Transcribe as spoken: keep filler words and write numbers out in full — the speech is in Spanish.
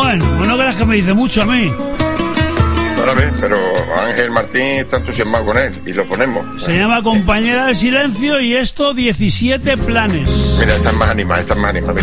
Bueno, pues no creas que me dice mucho a mí. Vale, pero Ángel Martín está entusiasmado con él y lo ponemos. Se llama Compañera del Silencio y esto diecisiete planes. Mira, están más animados, están más animados.